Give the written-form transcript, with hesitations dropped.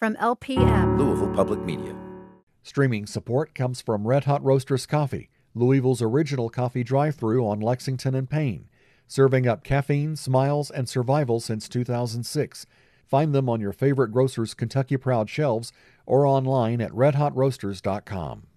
from LPM. Louisville Public Media. Streaming support comes from Red Hot Roasters Coffee, Louisville's original coffee drive-thru on Lexington and Payne, serving up caffeine, smiles, and survival since 2006. Find them on your favorite grocer's Kentucky Proud shelves or online at redhotroasters.com.